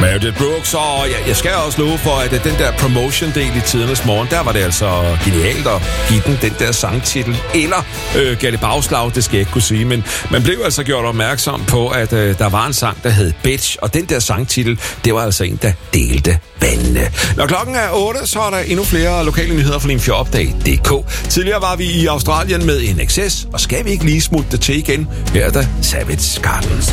Meredith Brooks, og jeg skal også love for, at den der promotion-del i Tidernes Morgen, der var det altså genialt at give den der sangtitel, eller gav det bagslag, det skal jeg ikke kunne sige, men man blev altså gjort opmærksom på, at der var en sang, der hed Bitch, og den der sangtitel, det var altså en, der delte vandene. Når klokken er 8, så er der endnu flere lokale nyheder fra Limfjordupdate.dk. Tidligere var vi i Australien med NXS, og skal vi ikke lige smutte det til igen? Her er der Savage Gardens.